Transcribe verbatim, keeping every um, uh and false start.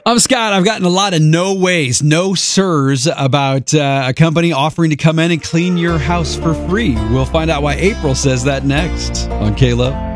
I'm Scott. I've gotten a lot of no ways, no sirs about uh, a company offering to come in and clean your house for free. We'll find out why April says that next on K-Love.